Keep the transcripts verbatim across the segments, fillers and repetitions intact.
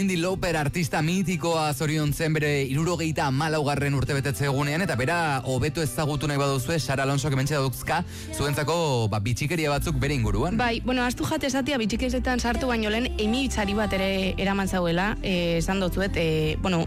Cindy Lauper artista mitikoa zoriontzen bere hirurogeita hamalaugarren urtebetetze egunean, eta bera hobeto ezagutu nahi baduzue, Sara Alonso kementxe dauzka, zuentzako ba, bitxikeria batzuk bere inguruan. Bai, bueno, astu jate esatia bitxikesetan sartu baino lehen emitzari bat ere eraman zauela, eh, esan dotzuet, eh, bueno,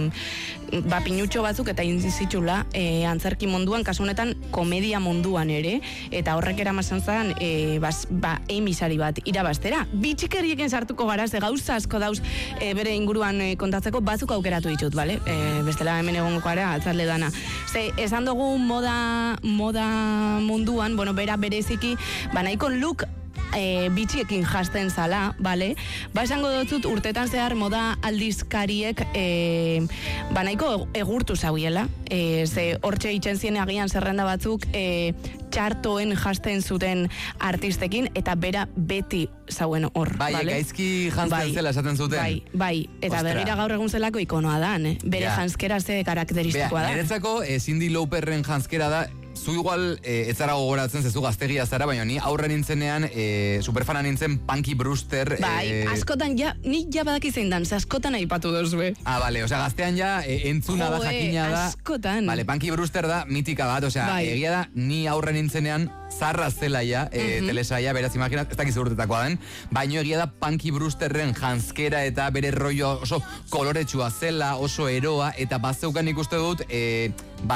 mm, ba, pinutxo batzuk eta inzitxula eh, antzerki munduan, kasu honetan komedia munduan ere, eta horrek eraman zen eh, bas, ba, emizari bat irabaztera. Bitxikeriekin sartuko gara, ze gauza asko dauz e, bere inguruan e, kontatzeko batzuk aukeratu ditut, bale? E, bestela hemen egongo gara, atzarle dana. Ze, esan dugu moda, moda munduan, bueno, bera bereziki, ba nahiko look E, bitxiekin jasten zala, bale? Ba esango dut urtetan zehar moda aldizkariek e, ba nahiko egurtu zauiela, e, ze hortxe itxen zien agian zerrenda batzuk e, txartoen jasten zuten artistekin, eta bera beti zauen hor, bai, bale? Bai, gaizki jantzen bai, zela esaten zuten. Bai, bai, eta Ostra. Begira gaur egun zelako ikonoa da, eh? Bere ja. janskera ze karakteristikoa da. Niretzako eh, Cindy Lauperren janskera da, zu igual eh, ez zara gogoratzen, zezu gaztegia zara, baina ni aurre nintzenean eh, superfana nintzen Punky Brewster. Bai, eh, askotan ja, ni ja badaki zein dan, ze askotan aipatu dozue. Ah, bale, osea, gaztean ja eh, entzuna da, jakina da. Askotan. Vale, Punky Brewster da mitika bat, osea, bai. egia da, ni aurre nintzenean zarra zela ja, e, uh-huh. telesaia, beraz imaginat, ez dakiz urtetakoa den, baino egia da Punky Brewsterren janskera eta bere rollo oso koloretsua zela, oso eroa, eta bazeukan ikuste dut, e,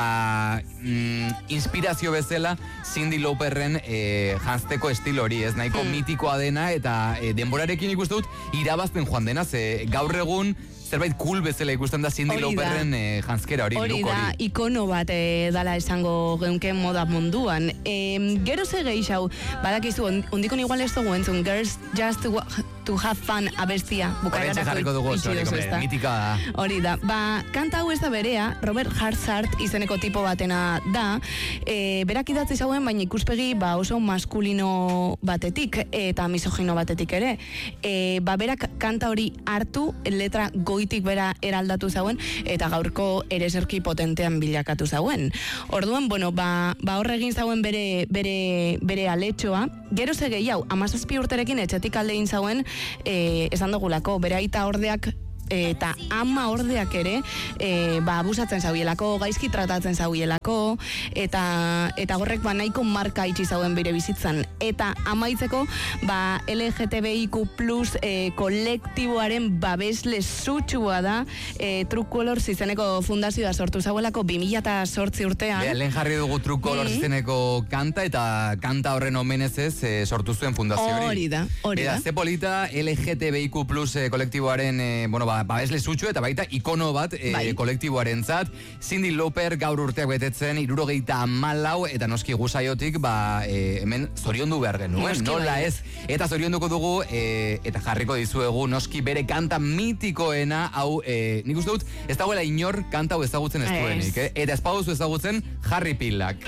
ba, mm, inspirazio bezala Cindy Lauperren e, janzteko estilo hori, ez nahiko mm. mitikoa dena, eta e, denborarekin ikuste dut irabazten joan dena, ze gaur egun zerbait cool bezala ikusten da Cindy Lauperren e, janzkera hori, hori look hori. da, ikono bat e, dala esango geunken moda munduan. E, gero ze gehiago, badakizu, ondikon igual ez dugu entzun, Girls Just to, to Have Fun abestia. Horretxe jarriko dugu, hori, mitika da. Hori da, ba, kanta hau ez da berea, Robert Hartzart izeneko tipo batena da, e, berak idatzi zauen, baina ikuspegi ba, oso maskulino batetik, eta misogino batetik ere. E, ba, berak kanta hori hartu, letra goitik bera eraldatu zauen, eta gaurko ereserki potentean bilakatu zauen. Orduan, bueno, ba, ba horregin zauen bere, bere, bere aletxoa, gero ze gehiago, amazazpi urterekin etxetik aldein zauen, e, esan dugulako, bere aita ordeak eta ama ordeak ere e, ba, abusatzen zauielako, gaizki tratatzen zauielako, eta eta horrek ba, nahiko marka itxi zauen bere bizitzan. Eta amaitzeko, ba, L G T B I Q plus e, kolektiboaren babesle sutxua da, e, True Colors izeneko fundazioa sortu zauelako bi mila zortzi urtean. Be, lehen jarri dugu True Colors mm-hmm. izeneko kanta, eta kanta horren omenez ez e, sortu zuen fundazio hori. Hori da, hori da. Eta ze polita L G T B I Q plus e, kolektiboaren, e, bueno, ba, babesle zutxu eta baita ikono bat e, bai. kolektiboaren zat. Cindy Lauper gaur urteak betetzen hirurogeita hamalau, eta noski gusaiotik ba, e, hemen zoriondu behar genuen, noski nola bai. Ez. Eta zorionduko dugu, e, eta jarriko dizuegu noski bere kanta mitikoena, hau, e, nik uste dut, ez dagoela inor kanta hau ezagutzen ez duenik, eh? Eta ez paduzu ezagutzen Harry Pillak.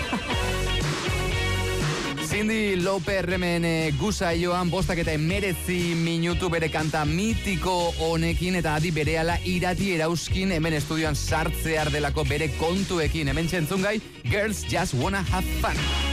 Cindy Lauper hemen e, gusaioan bostak eta emeretzi minutu bere kanta mitiko honekin, eta adi berehala irati erauskin hemen estudioan sartzear delako bere kontuekin. Hemen txentzun gai, Girls Just Wanna Have Fun.